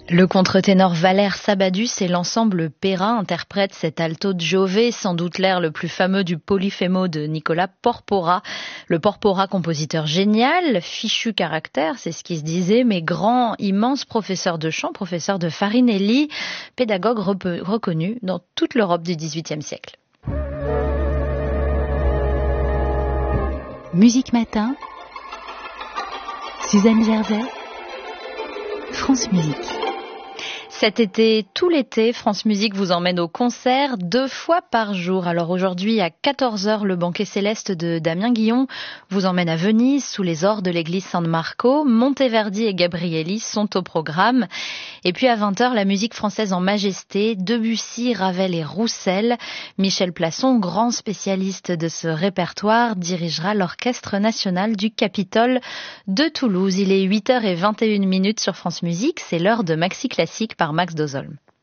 Le contre-ténor Valère Sabadus et l'ensemble Perrin interprètent cet alto de Giove, sans doute l'air le plus fameux du Polifemo de Nicolas Porpora. Le Porpora, compositeur génial, fichu caractère, c'est ce qui se disait, mais grand, immense professeur de chant, professeur de Farinelli, pédagogue reconnu dans toute l'Europe du XVIIIe siècle. Musique Matin, Suzanne Gervais, France Musique. Cet été, tout l'été, France Musique vous emmène au concert 2 fois par jour. Alors aujourd'hui, à 14h, le banquet céleste de Damien Guillon vous emmène à Venise, sous les ors de l'église San Marco. Monteverdi et Gabrieli sont au programme. Et puis à 20h, la musique française en majesté, Debussy, Ravel et Roussel. Michel Plasson, grand spécialiste de ce répertoire, dirigera l'Orchestre national du Capitole de Toulouse. Il est 8h21 sur France Musique, c'est l'heure de Maxi Classique par Max Dozolm.